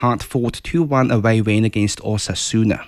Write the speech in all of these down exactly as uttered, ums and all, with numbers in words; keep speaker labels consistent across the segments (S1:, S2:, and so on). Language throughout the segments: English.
S1: hard-fought two one away win against Osasuna.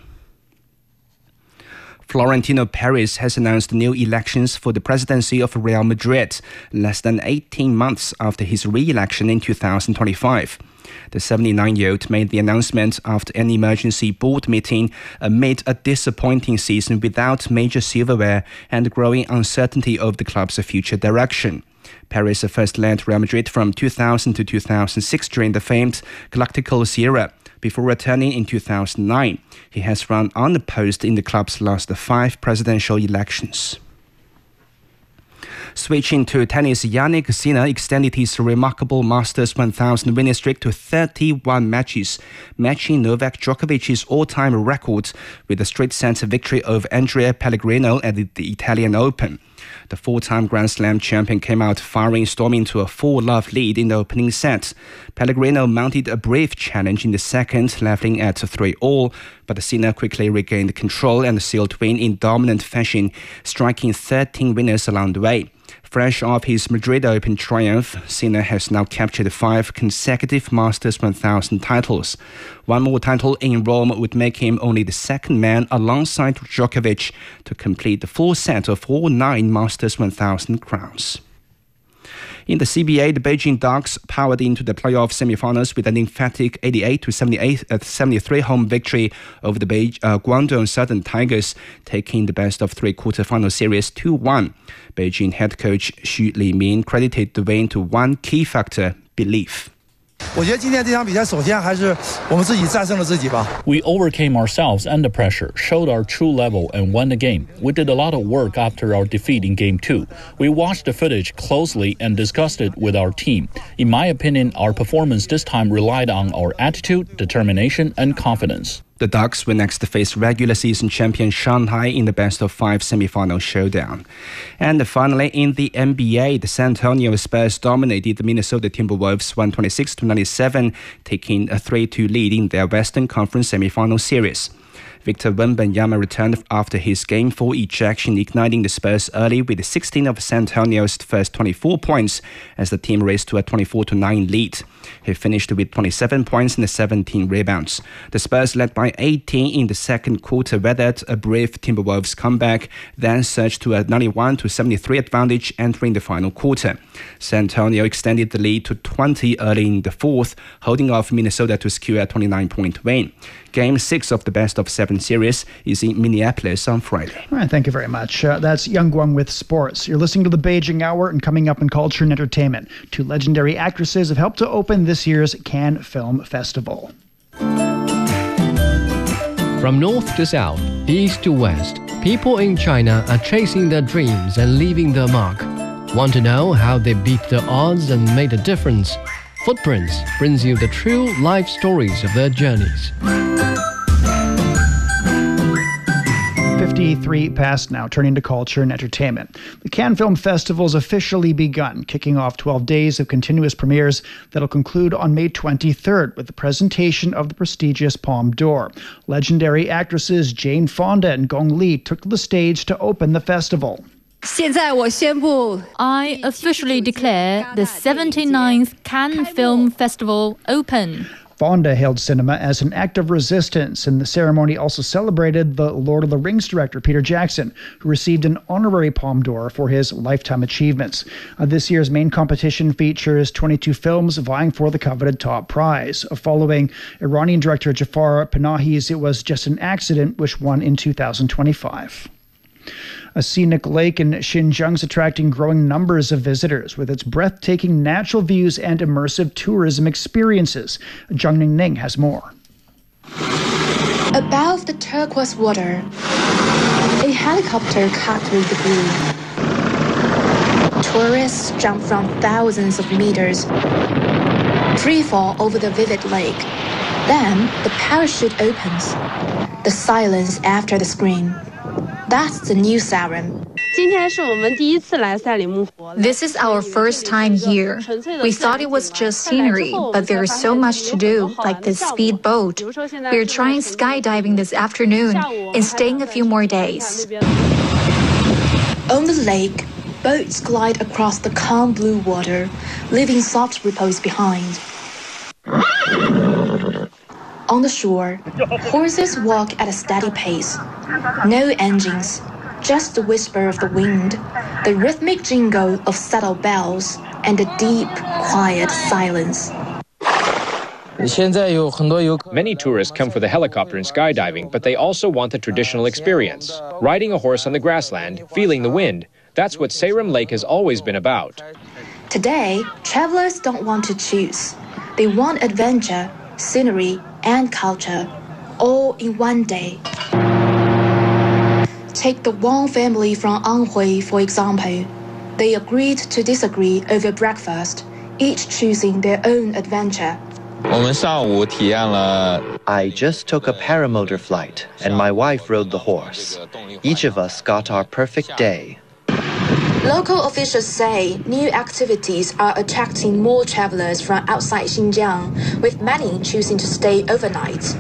S1: Florentino Perez has announced new elections for the presidency of Real Madrid, less than eighteen months after his re-election in two thousand twenty-five. The seventy-nine-year-old made the announcement after an emergency board meeting amid a disappointing season without major silverware and growing uncertainty over the club's future direction. Perez first led Real Madrid from two thousand to two thousand six during the famed Galacticos era. Before returning in two thousand nine, he has run unopposed in the club's last five presidential elections. Switching to tennis, Jannik Sinner extended his remarkable Masters one thousand winning streak to thirty-one matches, matching Novak Djokovic's all-time record with a straight-set victory over Andrea Pellegrino at the Italian Open. The four-time Grand Slam champion came out firing, storming to a four-love lead in the opening set. Pellegrino mounted a brave challenge in the second, leveling at three all, but Sinner quickly regained control and sealed win in dominant fashion, striking thirteen winners along the way. Fresh off his Madrid Open triumph, Sinner has now captured five consecutive Masters one thousand titles. One more title in Rome would make him only the second man alongside Djokovic to complete the full set of all nine Masters one thousand crowns. In the C B A, the Beijing Ducks powered into the playoff semifinals with an emphatic eighty-eight to seventy-three home victory over the Beij- uh, Guangdong Southern Tigers, taking the best of three quarterfinal series two one. Beijing head coach Xu Limin credited the win to one key factor: belief.
S2: We
S3: overcame ourselves under pressure, showed our true level, and won the game. We did a lot of work after our defeat in Game two. We watched the footage closely and discussed it with our team. In my opinion, our performance this time relied on our attitude, determination, and confidence. The Ducks will next face regular season champion Shanghai in the best-of-five semi-final showdown. And finally, in the N B A, the San Antonio Spurs dominated the Minnesota Timberwolves one twenty-six to ninety-seven, taking a three two lead in their Western Conference semi-final series. Victor Wembanyama returned after his Game four ejection, igniting the Spurs early with sixteen of San Antonio's first twenty-four points as the team raced to a twenty-four to nine lead. He finished with twenty-seven points and seventeen rebounds. The Spurs, led by eighteen in the second quarter, weathered a brave Timberwolves comeback, then surged to a ninety-one to seventy-three advantage entering the final quarter. San Antonio extended the lead to twenty early in the fourth, holding off Minnesota to secure a twenty-nine-point win. Game six of the best-of-seven series is in Minneapolis on Friday.
S4: All right, thank you very much. Uh, that's Yang Guang with sports. You're listening to the Beijing Hour, and coming up in culture and entertainment, two legendary actresses have helped to open this year's Cannes Film Festival.
S5: From north to south, east to west, people in China are chasing their dreams and leaving their mark. Want to know how they beat the odds and made a difference? Footprints brings you the true life stories of their journeys.
S4: fifty-three past now, turning to culture and entertainment. The Cannes Film Festival has officially begun, kicking off twelve days of continuous premieres that'll conclude on May twenty-third with the presentation of the prestigious Palme d'Or. Legendary actresses Jane Fonda and Gong Li took the stage to open the festival.
S6: I officially declare the seventy-ninth Cannes Film Festival open.
S4: Fonda hailed cinema as an act of resistance, and the ceremony also celebrated the Lord of the Rings director Peter Jackson, who received an honorary Palme d'Or for his lifetime achievements. Uh, this year's main competition features twenty-two films vying for the coveted top prize. Uh, following Iranian director Jafar Panahi's It Was Just an Accident, which won in two thousand twenty-five. A scenic lake in Xinjiang is attracting growing numbers of visitors with its breathtaking natural views and immersive tourism experiences. Zhang Ningning has more.
S7: Above the turquoise water, a helicopter cut through the blue. Tourists jump from thousands of meters, free fall over the vivid lake. Then the parachute opens. The silence after the scream. That's the new siren.
S8: This is our first time here. We thought it was just scenery, but there is so much to do, like this speed boat. We're trying skydiving this afternoon and staying a few more days.
S7: On the lake, boats glide across the calm blue water, leaving soft repose behind. On the shore, horses walk at a steady pace. No engines, just the whisper of the wind, the rhythmic jingle of saddle bells, and the deep, quiet silence.
S2: Many tourists come for the helicopter and skydiving, but they also want the traditional experience. Riding a horse on the grassland, feeling the wind. That's what Seirim Lake has always been about.
S7: Today, travelers don't want to choose. They want adventure, scenery, and culture, all in one day. Take the Wang family from Anhui, for example. They agreed to disagree over breakfast, each choosing their own adventure.
S9: I just took a paramotor flight, and my wife rode the horse. Each of us got our perfect day.
S7: Local officials say new activities are attracting more travelers from outside Xinjiang, with many choosing to stay overnight.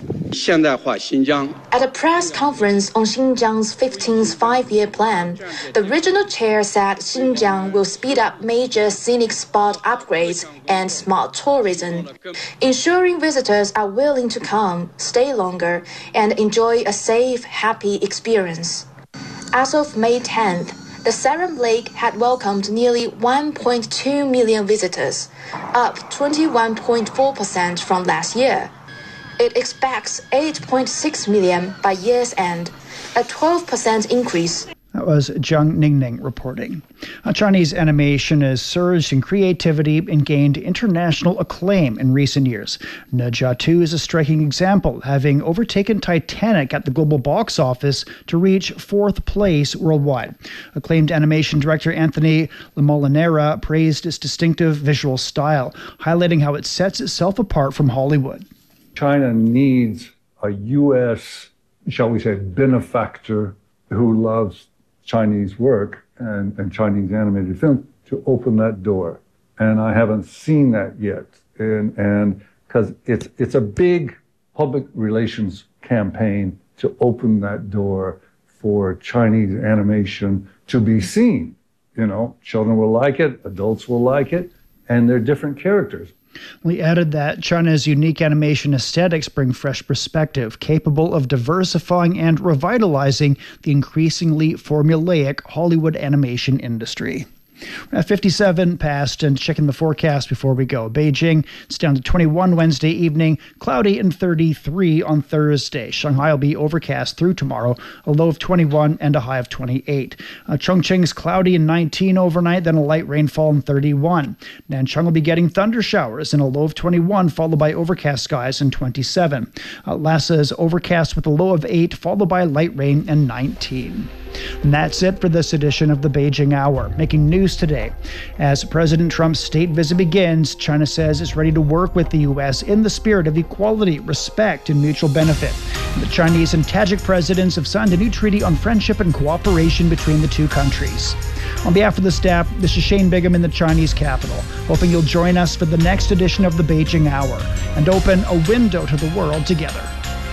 S7: At a press conference on Xinjiang's fifteenth five-year plan, the regional chair said Xinjiang will speed up major scenic spot upgrades and smart tourism, ensuring visitors are willing to come, stay longer, and enjoy a safe, happy experience. As of May tenth, the Seirim Lake had welcomed nearly one point two million visitors, up twenty-one point four percent from last year. It expects eight point six million by year's end, a twelve percent increase.
S4: That was Zhang Ningning reporting. Uh, Chinese animation has surged in creativity and gained international acclaim in recent years. Ne Zha two is a striking example, having overtaken Titanic at the global box office to reach fourth place worldwide. Acclaimed animation director Anthony Lemolinera praised its distinctive visual style, highlighting how it sets itself apart from Hollywood.
S10: China needs a U S, shall we say, benefactor who loves Chinese work and, and Chinese animated film to open that door. And I haven't seen that yet. And and because it's it's a big public relations campaign to open that door for Chinese animation to be seen. You know, children will like it, adults will like it, and they're different characters.
S4: We added that China's unique animation aesthetics bring fresh perspective, capable of diversifying and revitalizing the increasingly formulaic Hollywood animation industry. We're at fifty-seven past and checking the forecast before we go. Beijing, it's down to twenty-one Wednesday evening, cloudy and thirty-three on Thursday. Shanghai will be overcast through tomorrow, a low of twenty-one and a high of twenty-eight. Uh, Chongqing's cloudy and nineteen overnight, then a light rainfall and thirty-one. Nanchang will be getting thunder showers and a low of twenty-one, followed by overcast skies and twenty-seven. Uh, Lhasa is overcast with a low of eight, followed by light rain and nineteen. And that's it for this edition of the Beijing Hour. Making news today. As President Trump's state visit begins, China says it's ready to work with the U S in the spirit of equality, respect, and mutual benefit. And the Chinese and Tajik presidents have signed a new treaty on friendship and cooperation between the two countries. On behalf of the staff, this is Shane Bigham in the Chinese capital, hoping you'll join us for the next edition of the Beijing Hour and open a window to the world together.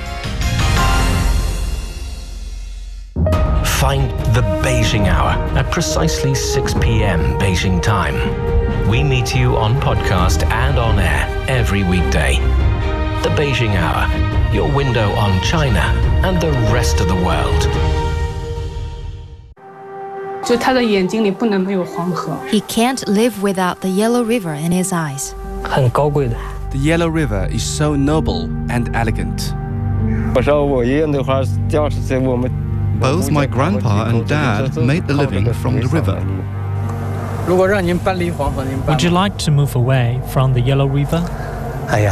S11: Find the Beijing Hour at precisely six p.m. Beijing time. We meet you on podcast and on air every weekday. The Beijing Hour, your window on China and the rest of the world.
S12: He can't live without the Yellow River in his eyes.
S1: The Yellow River is so noble and elegant.
S13: Both my grandpa and dad made a living from the river.
S14: Would you like to move away from the Yellow River?
S15: I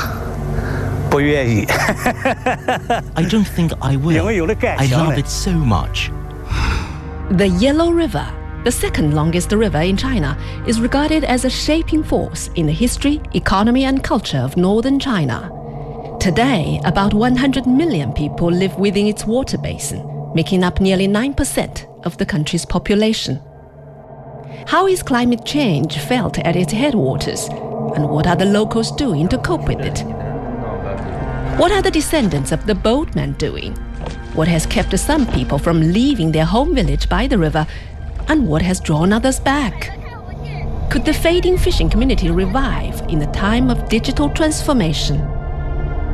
S16: don't think I will. I love it so much.
S17: The Yellow River, the second longest river in China, is regarded as a shaping force in the history, economy, and culture of northern China. Today, about one hundred million people live within its water basin, making up nearly nine percent of the country's population. How is climate change felt at its headwaters, and what are the locals doing to cope with it? What are the descendants of the boatmen doing? What has kept some people from leaving their home village by the river, and what has drawn others back? Could the fading fishing community revive in the time of digital transformation?